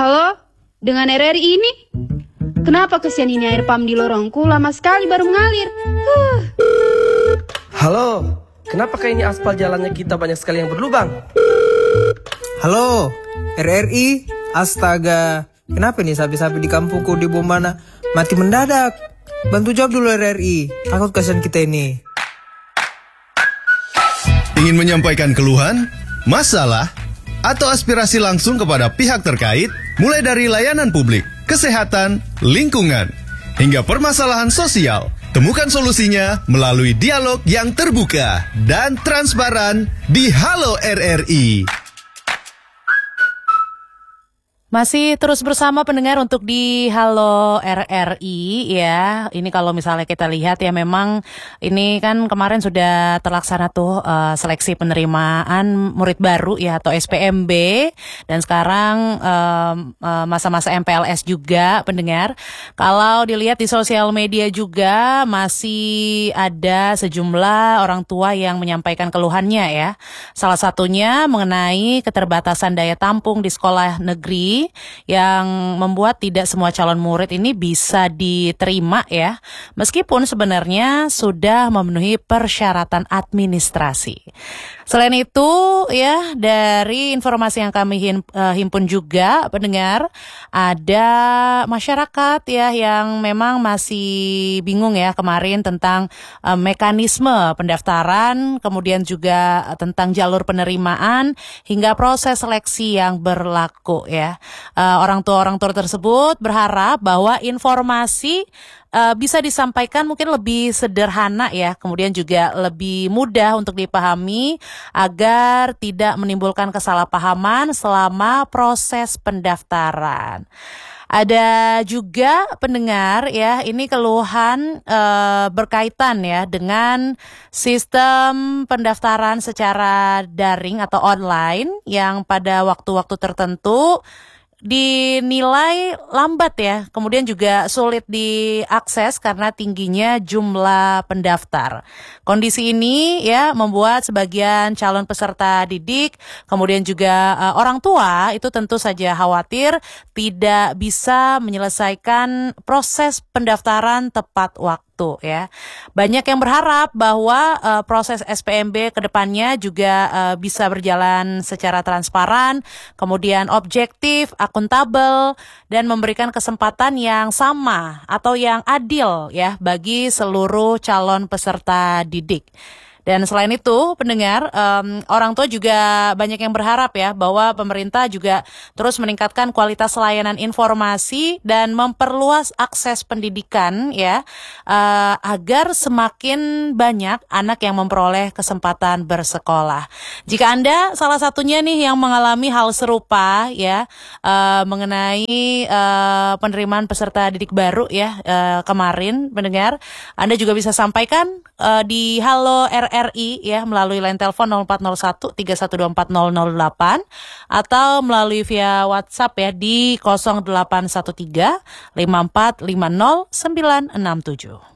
Halo, dengan RRI ini? Kenapa kesian ini air pam di lorongku lama sekali baru mengalir? Halo, kenapa kayak ini aspal jalannya kita banyak sekali yang berlubang? Halo, RRI, astaga. Kenapa nih sapi-sapi di kampungku di Bomana mati mendadak? Bantu jawab dulu RRI, takut kasihan kita ini. Ingin menyampaikan keluhan, masalah, atau aspirasi langsung kepada pihak terkait, mulai dari layanan publik, kesehatan, lingkungan, hingga permasalahan sosial. Temukan solusinya melalui dialog yang terbuka dan transparan di Halo RRI. Masih terus bersama pendengar untuk di Halo RRI ya. Ini kalau misalnya kita lihat ya, memang ini kan kemarin sudah terlaksana tuh seleksi penerimaan murid baru ya atau SPMB, dan sekarang masa-masa MPLS juga pendengar. Kalau dilihat di sosial media juga masih ada sejumlah orang tua yang menyampaikan keluhannya ya. Salah satunya mengenai keterbatasan daya tampung di sekolah negeri yang membuat tidak semua calon murid ini bisa diterima ya, meskipun sebenarnya sudah memenuhi persyaratan administrasi. Selain itu ya, dari informasi yang kami himpun juga pendengar, ada masyarakat ya yang memang masih bingung ya kemarin tentang mekanisme pendaftaran, kemudian juga tentang jalur penerimaan hingga proses seleksi yang berlaku ya. Orang tua tersebut berharap bahwa informasi bisa disampaikan mungkin lebih sederhana ya, kemudian juga lebih mudah untuk dipahami agar tidak menimbulkan kesalahpahaman selama proses pendaftaran. Ada juga pendengar ya, ini keluhan berkaitan ya dengan sistem pendaftaran secara daring atau online yang pada waktu-waktu tertentu dinilai lambat ya, kemudian juga sulit diakses karena tingginya jumlah pendaftar. Kondisi ini ya membuat sebagian calon peserta didik, kemudian juga orang tua itu tentu saja khawatir tidak bisa menyelesaikan proses pendaftaran tepat waktu ya. Banyak yang berharap bahwa proses SPMB ke depannya juga bisa berjalan secara transparan, kemudian objektif, akuntabel, dan memberikan kesempatan yang sama atau yang adil ya bagi seluruh calon peserta didik. Dan selain itu pendengar, orang tua juga banyak yang berharap ya bahwa pemerintah juga terus meningkatkan kualitas layanan informasi dan memperluas akses pendidikan ya, agar semakin banyak anak yang memperoleh kesempatan bersekolah. Jika Anda salah satunya nih yang mengalami hal serupa ya, mengenai penerimaan peserta didik baru ya kemarin pendengar, Anda juga bisa sampaikan di Halo RRI ya melalui line telepon 0401 3124008 atau melalui via WhatsApp ya di 0813 5450 967.